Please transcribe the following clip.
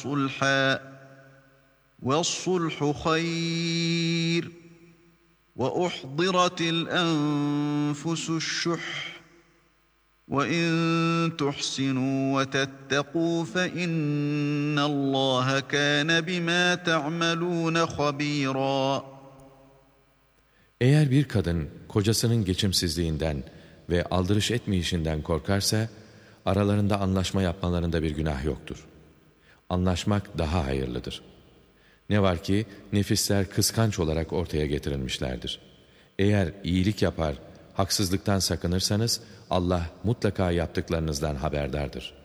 صُلْحًا وَالصُّلْحُ خَيْرٌ وَأُحْضِرَتِ الْأَنفُسُ الشُّحَّ وَإِن تُحْسِنُوا وَتَتَّقُوا فَإِنَّ اللّٰهَ كَانَ بِمَا تَعْمَلُونَ خَبِيرًا. Eğer bir kadın kocasının geçimsizliğinden ve aldırış etmeyişinden korkarsa, aralarında anlaşma yapmalarında bir günah yoktur. Anlaşmak daha hayırlıdır. Ne var ki nefisler kıskanç olarak ortaya getirilmişlerdir. Eğer iyilik yapar, haksızlıktan sakınırsanız Allah mutlaka yaptıklarınızdan haberdardır.